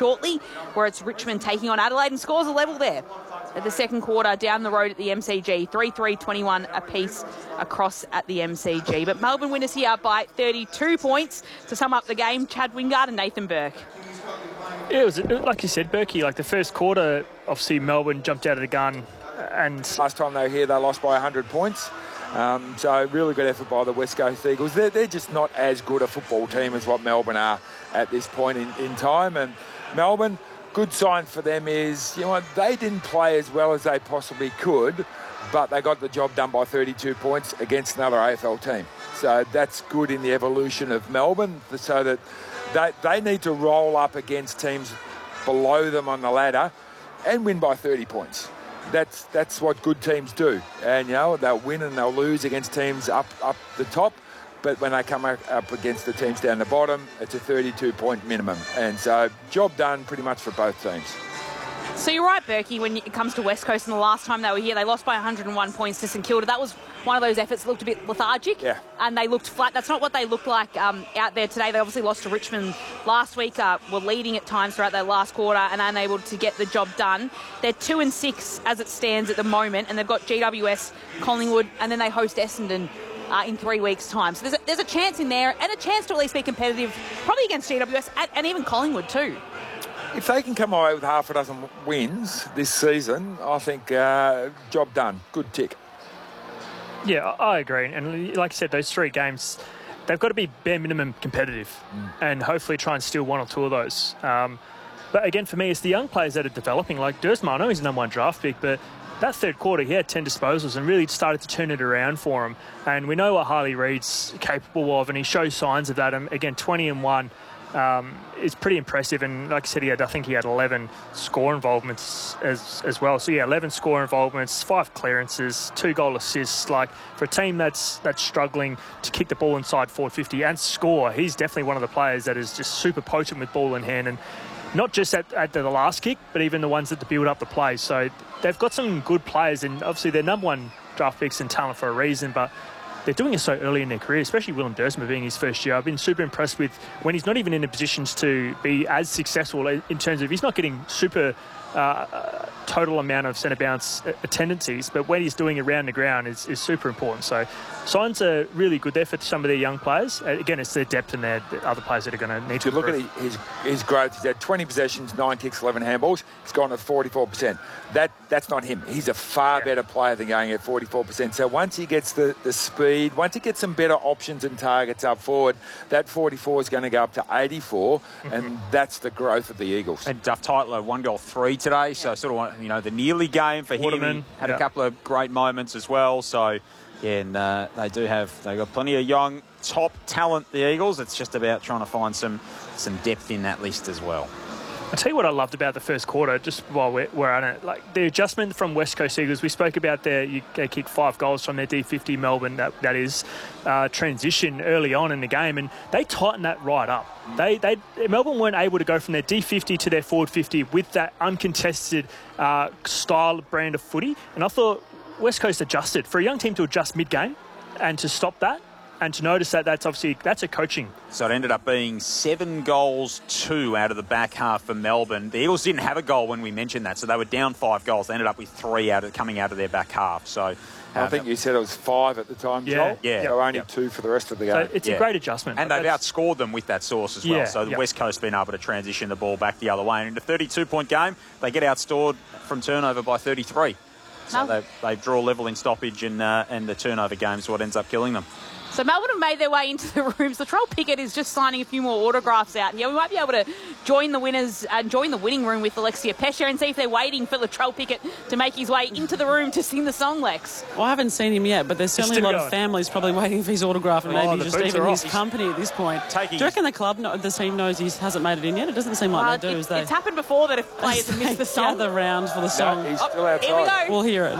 shortly, where it's Richmond taking on Adelaide, and scores a level there at the second quarter down the road at the MCG. 3-3-21 apiece across at the MCG. But Melbourne winners here by 32 points. To sum up the game, Chad Wingard and Nathan Burke. Yeah, it was, like you said, Berkey, like the first quarter, obviously Melbourne jumped out of the gun. And last time they were here, they lost by 100 points. So really good effort by the West Coast Eagles. They're just not as good a football team as what Melbourne are at this point in time. And Melbourne, good sign for them is, you know what, they didn't play as well as they possibly could, but they got the job done by 32 points against another AFL team. So that's good in the evolution of Melbourne, so that they need to roll up against teams below them on the ladder and win by 30 points. That's what good teams do. And, you know, they'll win and they'll lose against teams up the top. But when they come up against the teams down the bottom, it's a 32-point minimum. And so job done pretty much for both teams. So you're right, Berkey, when it comes to West Coast, and the last time they were here, they lost by 101 points to St Kilda. That was one of those efforts that looked a bit lethargic, and they looked flat. That's not what they looked like out there today. They obviously lost to Richmond last week, were leading at times throughout their last quarter and unable to get the job done. They're 2-6 as it stands at the moment, and they've got GWS, Collingwood, and then they host Essendon in 3 weeks' time. So there's a chance in there, and a chance to at least be competitive, probably against GWS and even Collingwood too. If they can come away with half a dozen wins this season, I think job done. Good tick. Yeah, I agree. And like I said, those 3 games, they've got to be bare minimum competitive and hopefully try and steal 1 or 2 of those. But again, for me, it's the young players that are developing. Like Dersma, I know he's the #1 draft pick, but that third quarter, he had 10 disposals and really started to turn it around for him. And we know what Harley Reid's capable of, and he shows signs of that. And again, 20-1. Is pretty impressive, and like I said, I think he had 11 score involvements as well. So yeah, 11 score involvements, 5 clearances, 2 goal assists. Like for a team that's struggling to kick the ball inside forward 50 and score, he's definitely one of the players that is just super potent with ball in hand, and not just at the last kick, but even the ones that build up the play. So they've got some good players, and obviously they're #1 draft picks and talent for a reason, but they're doing it so early in their career, especially Willem Dersma being his first year. I've been super impressed with when he's not even in the positions to be as successful in terms of he's not getting super total amount of centre bounce attendances, but when he's doing it around the ground is super important. So signs are really good there for some of their young players. Again, it's their depth and their other players that are going to need to look at his growth. He's had 20 possessions, 9 kicks, 11 handballs. He's gone to 44%. That's not him. He's a far better player than going at 44%. So once he gets the speed, once he gets some better options and targets up forward, that 44 is going to go up to 84, and that's the growth of the Eagles. And Duff Tytler, 1 goal 3 today, so sort of, you know, the nearly game for Waterman, him. He had a couple of great moments as well. So, yeah, and they've got plenty of young, top talent, the Eagles. It's just about trying to find some depth in that list as well. I'll tell you what I loved about the first quarter, just while we're on it, like the adjustment from West Coast Eagles. We spoke about they kicked 5 goals from their D50 Melbourne, that is, transition early on in the game, and they tightened that right up. Melbourne weren't able to go from their D50 to their forward 50 with that uncontested style brand of footy, and I thought West Coast adjusted. For a young team to adjust mid-game and to stop that, and to notice that's a coaching. So it ended up being 7 goals, 2 out of the back half for Melbourne. The Eagles didn't have a goal when we mentioned that, so they were down 5 goals. They ended up with 3 coming out of their back half. So I think you said it was 5 at the time, Joel. Yeah. So only 2 for the rest of the game. So it's a great adjustment. And they've outscored them with that source as well. Yeah, So the West Coast been able to transition the ball back the other way. And in a 32-point game, they get outscored from turnover by 33. So they draw level in stoppage, and the turnover game is what ends up killing them. So Melbourne have made their way into the rooms. Latrell Pickett is just signing a few more autographs out here. We might be able to join the winners and join the winning room with Alexia Pesha and see if they're waiting for Latrell Pickett to make his way into the room to sing the song, Lex. Well, I haven't seen him yet, but there's certainly a lot of families probably waiting for his autograph and maybe just even his company at this point. Do you reckon the team knows he hasn't made it in yet? It doesn't seem like they do. It's happened before that if players have missed the song. Gather round for the song. No, he's still outside. Here we go. We'll hear it.